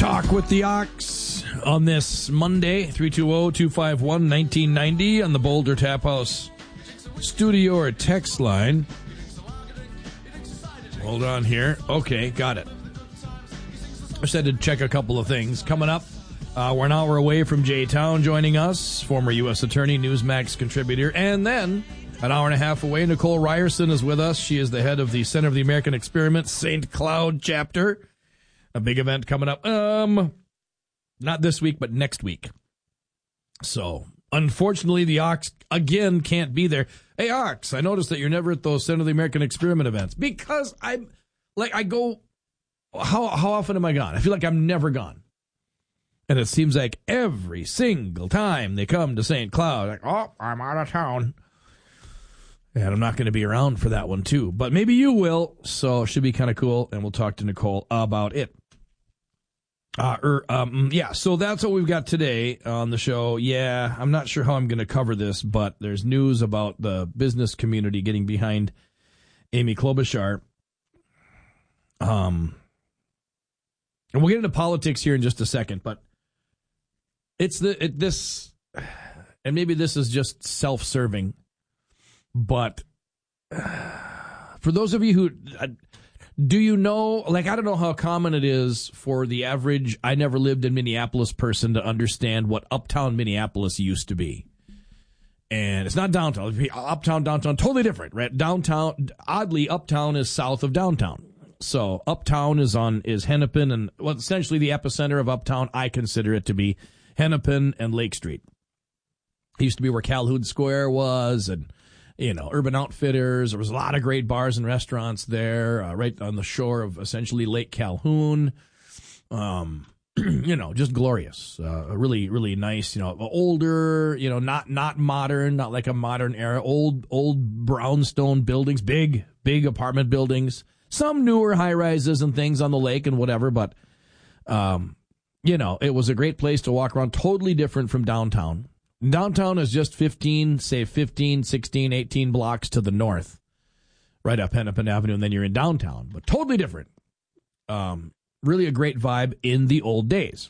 Talk with the Ox on this Monday, 320-251-1990 on the Boulder Tap House studio or text line. Hold on here. Okay, got it. I just had to check a couple of things. Coming up, we're an hour away from Jay Town joining us, former U.S. Attorney, Newsmax contributor, and then an hour and a half away, Nicole Ryerson is with us. She is the head of the Center of the American Experiment St. Cloud chapter. A big event coming up. Not this week, but next week. So, unfortunately, the Ox, again, can't be there. Hey, Ox, I noticed that you're never at those Center of the American Experiment events. Because I go, how often am I gone? I feel like I'm never gone. And it seems like every single time they come to St. Cloud, like, oh, I'm out of town. And I'm not going to be around for that one, too. But maybe you will, so it should be kind of cool, and we'll talk to Nicole about it. So that's what we've got today on the show. Yeah, I'm not sure how I'm going to cover this, but there's news about the business community getting behind Amy Klobuchar. And we'll get into politics here in just a second, but it's this, and maybe this is just self-serving, but for those of you who... do you know, I don't know how common it is for the average I never lived in Minneapolis person to understand what uptown Minneapolis used to be. And it's not downtown. Uptown, downtown, totally different, right? Downtown, oddly, uptown is south of downtown. So uptown is Hennepin, and essentially the epicenter of uptown, I consider it to be Hennepin and Lake Street. It used to be where Calhoun Square was, and Urban Outfitters. There was a lot of great bars and restaurants there, right on the shore of essentially Lake Calhoun. Just glorious. Really, really nice. Older. Not modern. Not like a modern era. Old brownstone buildings. Big apartment buildings. Some newer high rises and things on the lake and whatever. But it was a great place to walk around. Totally different from downtown. Downtown is just 15, 16, 18 blocks to the north, right up Hennepin Avenue, and then you're in downtown. But totally different. Really a great vibe in the old days.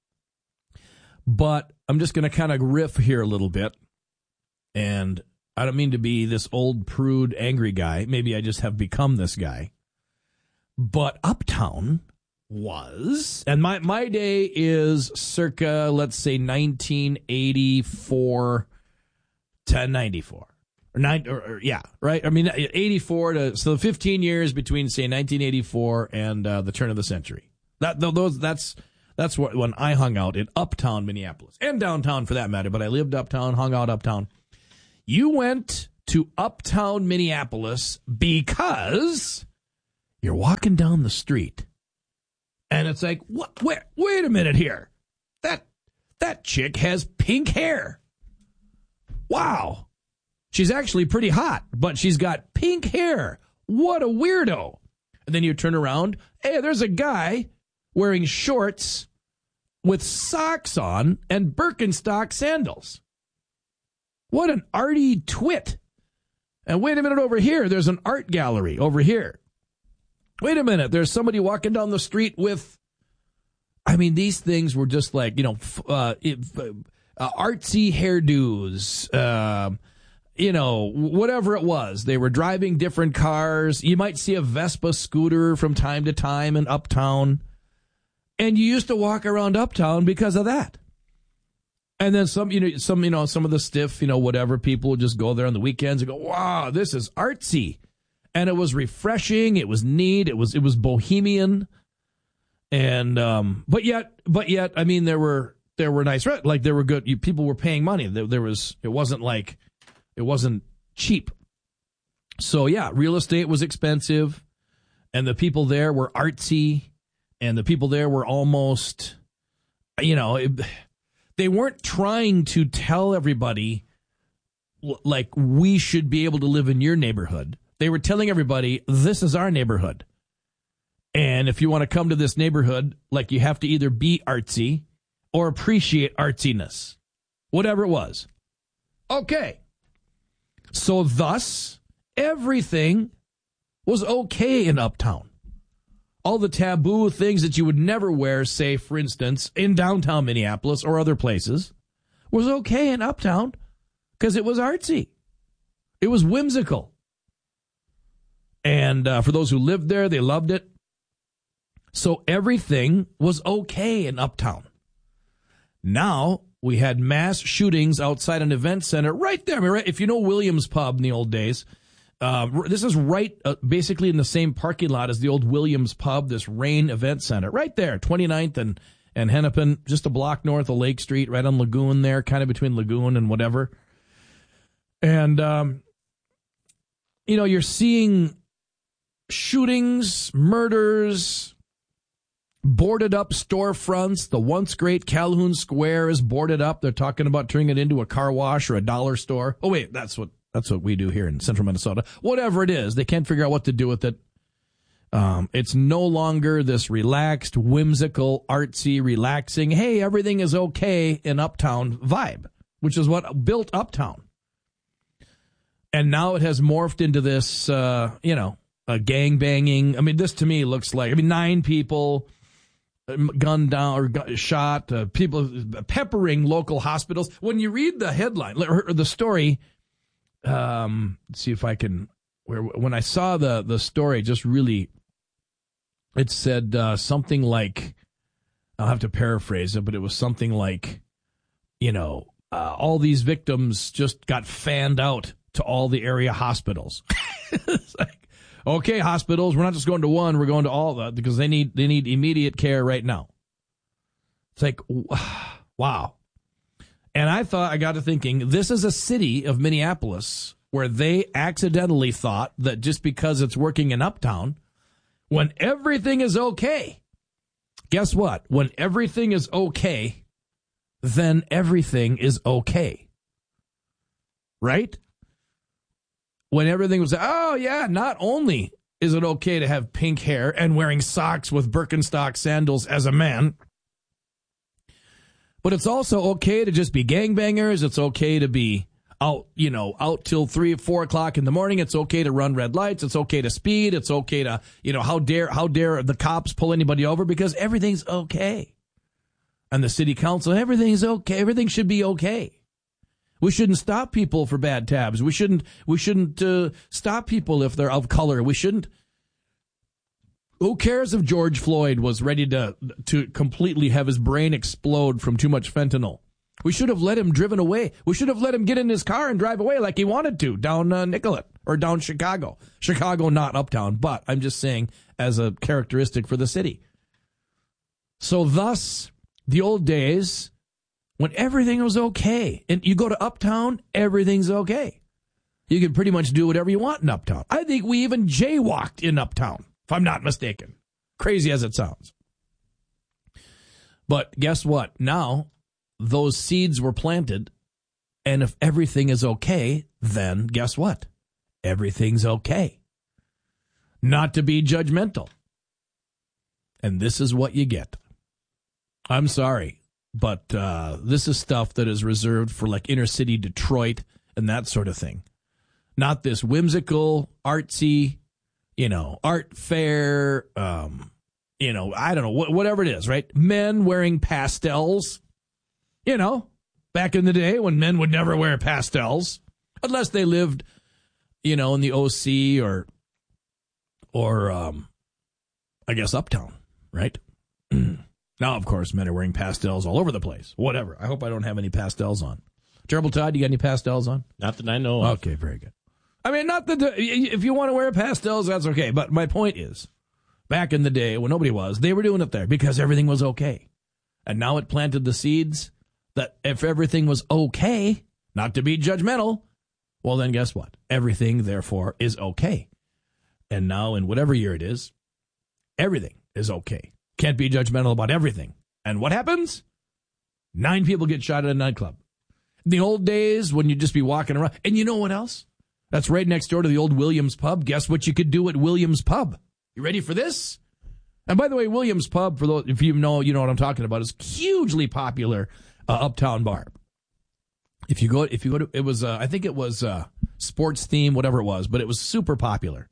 But I'm just going to kind of riff here a little bit. And I don't mean to be this old, prude, angry guy. Maybe I just have become this guy. But uptown was, and my day is circa, let's say, 1984 to 94. Right? I mean, 84 to, so 15 years between, say, 1984 and the turn of the century. That's what, when I hung out in uptown Minneapolis, and downtown for that matter, but I lived uptown, hung out uptown. You went to uptown Minneapolis because you're walking down the street, and it's like, what? Wait a minute here. That chick has pink hair. Wow. She's actually pretty hot, but she's got pink hair. What a weirdo. And then you turn around, hey, there's a guy wearing shorts with socks on and Birkenstock sandals. What an arty twit. And wait a minute over here, there's an art gallery over here. Wait a minute, there's somebody walking down the street with, these things were just like, artsy hairdos, whatever it was. They were driving different cars. You might see a Vespa scooter from time to time in uptown. And you used to walk around uptown because of that. And then some of the stiff, whatever, people would just go there on the weekends and go, wow, this is artsy. And it was refreshing. It was neat. It was bohemian. And, but yet, there were nice, like there were good, people were paying money. It wasn't cheap. So yeah, real estate was expensive, and the people there were artsy, and the people there were almost, they weren't trying to tell everybody like we should be able to live in your neighborhood. They were telling everybody, this is our neighborhood. And if you want to come to this neighborhood, like, you have to either be artsy or appreciate artsiness, whatever it was. Okay. So thus, everything was okay in uptown. all the taboo things that you would never wear, say, for instance, in downtown Minneapolis or other places, was okay in Uptown because it was artsy. It was whimsical. And for those who lived there, they loved it. So everything was okay in Uptown. Now we had mass shootings outside an event center right there. I mean, right, if you know Williams Pub in the old days, this is right basically in the same parking lot as the old Williams Pub, this Rain Event Center. Right there, 29th and Hennepin, just a block north of Lake Street, right on Lagoon there, kind of between Lagoon and whatever. And, you're seeing shootings, murders, boarded up storefronts. The once great Calhoun Square is boarded up. They're talking about turning it into a car wash or a dollar store. Oh, wait, that's what we do here in central Minnesota. Whatever it is, they can't figure out what to do with it. It's no longer this relaxed, whimsical, artsy, relaxing, hey, everything is okay in Uptown vibe, which is what built Uptown. And now it has morphed into this, a gang banging. I mean, this to me looks like, 9 people gunned down or shot, people peppering local hospitals. When you read the headline or the story, let's see if I can, when I saw the story, just really, it said something like, I'll have to paraphrase it, but it was something like, all these victims just got fanned out to all the area hospitals. It's like, okay, hospitals, we're not just going to one, we're going to all that because they need immediate care right now. It's like, wow. And I got to thinking, this is a city of Minneapolis where they accidentally thought that just because it's working in Uptown, when everything is okay, guess what? When everything is okay, then everything is okay. Right? When everything was, oh, yeah, not only is it okay to have pink hair and wearing socks with Birkenstock sandals as a man, but it's also okay to just be gangbangers. It's okay to be out till 3 or 4 o'clock in the morning. It's okay to run red lights. It's okay to speed. It's okay to, how dare the cops pull anybody over because everything's okay. And the city council, everything's okay. Everything should be okay. We shouldn't stop people for bad tabs. We shouldn't stop people if they're of color. We shouldn't. Who cares if George Floyd was ready to completely have his brain explode from too much fentanyl? We should have let him driven away. We should have let him get in his car and drive away like he wanted to down Nicollet or down Chicago. Chicago, not Uptown, but I'm just saying as a characteristic for the city. So thus, the old days, when everything was okay, and you go to Uptown, everything's okay. You can pretty much do whatever you want in Uptown. I think we even jaywalked in Uptown, if I'm not mistaken. Crazy as it sounds. But guess what? Now, those seeds were planted, and if everything is okay, then guess what? Everything's okay. Not to be judgmental. And this is what you get. I'm sorry. But this is stuff that is reserved for like inner city Detroit and that sort of thing. Not this whimsical, artsy, art fair, I don't know, whatever it is, right? Men wearing pastels, back in the day when men would never wear pastels unless they lived, in the OC or I guess Uptown, right? Now, of course, men are wearing pastels all over the place. Whatever. I hope I don't have any pastels on. Terrible Todd, you got any pastels on? Not that I know of. Okay, very good. I mean, not that if you want to wear pastels, that's okay. But my point is, back in the day when nobody was, they were doing it there because everything was okay. And now it planted the seeds that if everything was okay, not to be judgmental, well, then guess what? Everything, therefore, is okay. And now in whatever year it is, everything is okay. Can't be judgmental about everything. And what happens? 9 people get shot at a nightclub. In the old days when you'd just be walking around. And you know what else? That's right next door to the old Williams Pub. Guess what you could do at Williams Pub? You ready for this? And by the way, Williams Pub, for those, if you know what I'm talking about, is hugely popular uptown bar. If you go to, it was, I think it was sports theme, whatever it was, but it was super popular.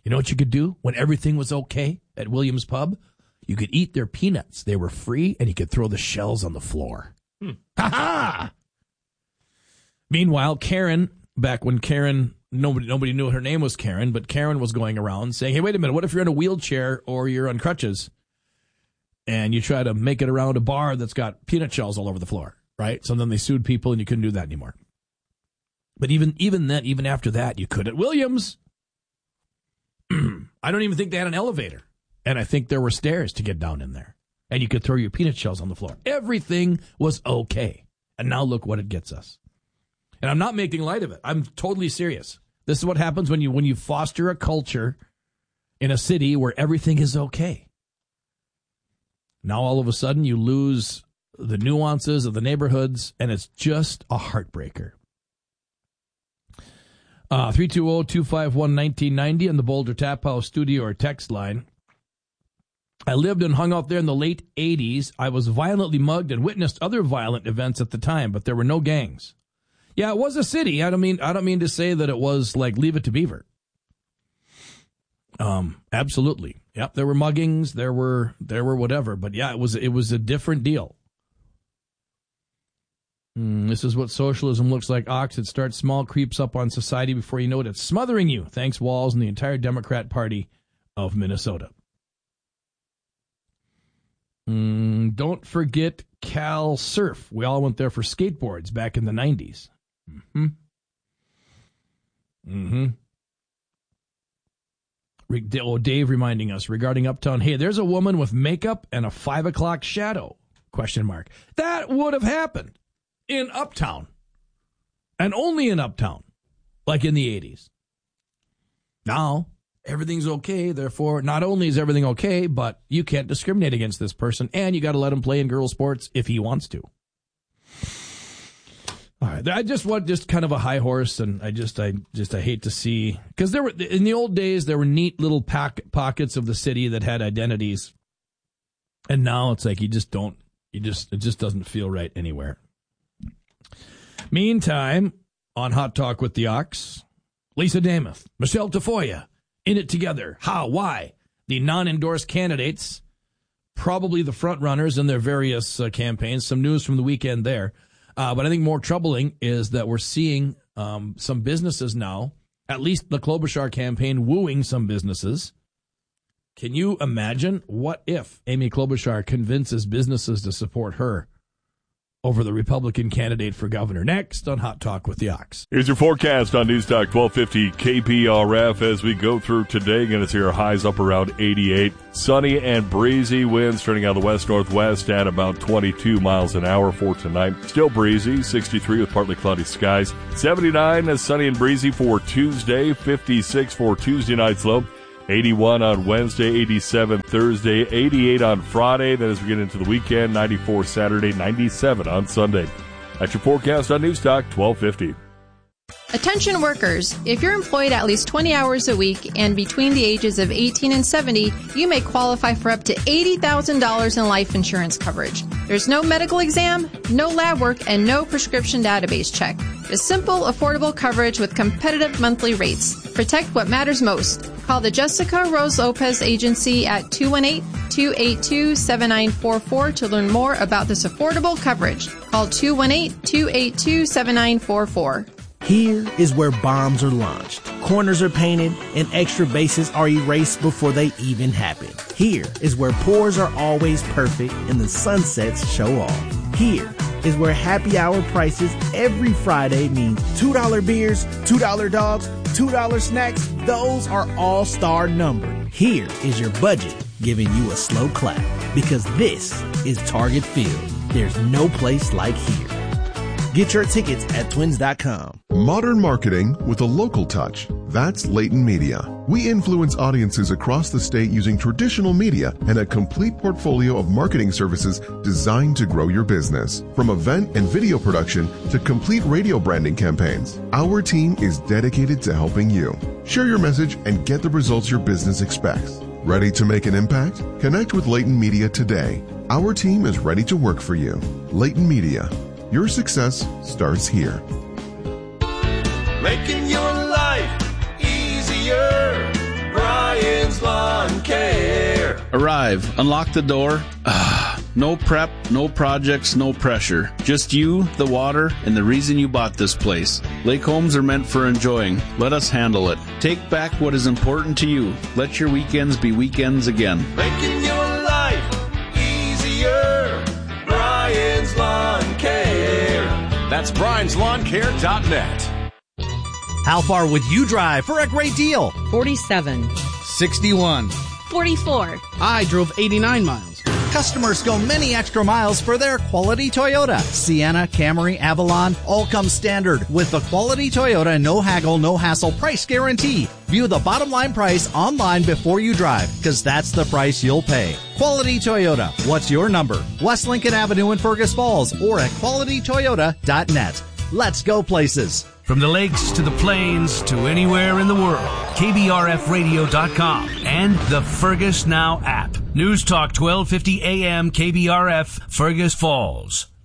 You know what you could do when everything was okay at Williams Pub? You could eat their peanuts. They were free, and you could throw the shells on the floor. Ha-ha! Meanwhile, Karen, back when Karen, nobody knew her name was Karen, but Karen was going around saying, hey, wait a minute, what if you're in a wheelchair or you're on crutches and you try to make it around a bar that's got peanut shells all over the floor, right? So then they sued people and you couldn't do that anymore. But even then, even after that, you could at Williams. I don't even think they had an elevator. And I think there were stairs to get down in there. And you could throw your peanut shells on the floor. Everything was okay. And now look what it gets us. And I'm not making light of it. I'm totally serious. This is what happens when you foster a culture in a city where everything is okay. Now all of a sudden you lose the nuances of the neighborhoods, and it's just a heartbreaker. 320-251-1990 in the Boulder Tap House studio or text line. I lived and hung out there in the late 80s. I was violently mugged and witnessed other violent events at the time, but there were no gangs. Yeah, it was a city. I don't mean to say that it was like Leave It to Beaver. Absolutely. Yep, there were muggings, there were whatever, but yeah, it was a different deal. This is what socialism looks like, Ox. It starts small, creeps up on society before you know it. It's smothering you. Thanks, Walls and the entire Democrat Party of Minnesota. Don't forget Cal Surf. We all went there for skateboards back in the 90s. Dave reminding us regarding Uptown. Hey, there's a woman with makeup and a 5 o'clock shadow? ? That would have happened in Uptown. And only in Uptown. Like in the 80s. Now, everything's okay. Therefore, not only is everything okay, but you can't discriminate against this person, and you got to let him play in girls' sports if he wants to. All right, I just want kind of a high horse, and I hate to see, because there were in the old days there were neat little pockets of the city that had identities, and now it's like it just doesn't feel right anywhere. Meantime, on Hot Talk with the Ox, Lisa Namath, Michelle Tafoya, in it together. How? Why? The non-endorsed candidates, probably the front runners in their various campaigns. Some news from the weekend there. But I think more troubling is that we're seeing some businesses now, at least the Klobuchar campaign, wooing some businesses. Can you imagine what if Amy Klobuchar convinces businesses to support her over the Republican candidate for governor? Next on Hot Talk with the Ox. Here's your forecast on News Talk 1250 KPRF as we go through today. Going to see our highs up around 88. Sunny and breezy winds turning out of the west-northwest at about 22 miles an hour for tonight. Still breezy, 63 with partly cloudy skies. 79 as sunny and breezy for Tuesday. 56 for Tuesday night's low. 81 on Wednesday, 87 Thursday, 88 on Friday. Then as we get into the weekend, 94 Saturday, 97 on Sunday. That's your forecast on News Talk 1250. Attention workers, if you're employed at least 20 hours a week and between the ages of 18 and 70, you may qualify for up to $80,000 in life insurance coverage. There's no medical exam, no lab work, and no prescription database check. Just simple, affordable coverage with competitive monthly rates. Protect what matters most. Call the Jessica Rose Lopez Agency at 218-282-7944 to learn more about this affordable coverage. Call 218-282-7944. Here is where bombs are launched, corners are painted, and extra bases are erased before they even happen. Here is where pours are always perfect and the sunsets show off. Here is where happy hour prices every Friday mean $2 beers, $2 dogs, $2 snacks. Those are all-star numbered. Here is your budget giving you a slow clap because this is Target Field. There's no place like here. Get your tickets at twins.com. Modern marketing with a local touch. That's Layton Media. We influence audiences across the state using traditional media and a complete portfolio of marketing services designed to grow your business. From event and video production to complete radio branding campaigns, our team is dedicated to helping you. Share your message and get the results your business expects. Ready to make an impact? Connect with Layton Media today. Our team is ready to work for you. Layton Media. Your success starts here. Making your life easier, brighter. Lawn Care. Arrive, unlock the door. No prep, no projects, no pressure. Just you, the water, and the reason you bought this place. Lake homes are meant for enjoying. Let us handle it. Take back what is important to you. Let your weekends be weekends again. Making your life easier. Brian's Lawn Care. That's Brian'sLawnCare.net. How far would you drive for a great deal? 47. 61. 44. I drove 89 miles. Customers go many extra miles for their quality Toyota. Sienna, Camry, Avalon, all come standard with the quality Toyota no haggle, no hassle price guarantee. View the bottom line price online before you drive, because that's the price you'll pay. Quality Toyota. What's your number? West Lincoln Avenue in Fergus Falls or at qualitytoyota.net. Let's go places. From the lakes to the plains to anywhere in the world, KBRFradio.com and the Fergus Now app. News Talk 1250 AM KBRF, Fergus Falls.